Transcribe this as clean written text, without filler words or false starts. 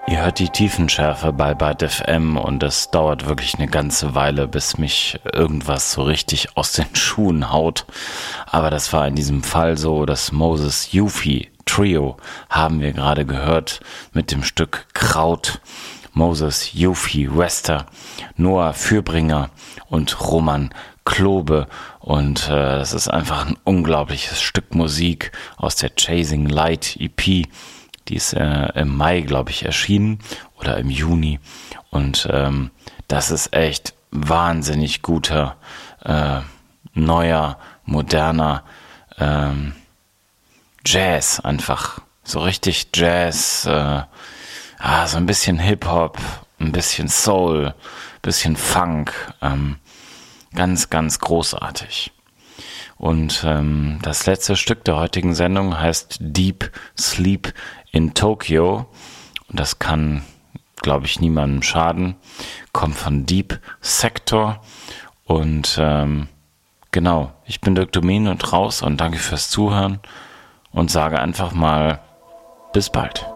Ihr hört die Tiefenschärfe bei Byte FM und es dauert wirklich eine ganze Weile, bis mich irgendwas so richtig aus den Schuhen haut. Aber das war in diesem Fall so. Das Moses Yuffie Trio haben wir gerade gehört mit dem Stück Kraut. Moses Yuffie Wester, Noah Fürbringer und Roman Klobe. Und das ist einfach ein unglaubliches Stück Musik aus der Chasing Light EP. Die ist im Mai, glaube ich, erschienen oder im Juni. Und das ist echt wahnsinnig guter, neuer, moderner Jazz einfach. So richtig Jazz, so ein bisschen Hip-Hop, ein bisschen Soul, ein bisschen Funk. Ganz, ganz großartig. Und das letzte Stück der heutigen Sendung heißt Deep Sleep in Tokyo. Und das kann, glaube ich, niemandem schaden. Kommt von Deep Sector. Und genau, ich bin Dirk Domin und raus und danke fürs Zuhören und sage einfach mal bis bald.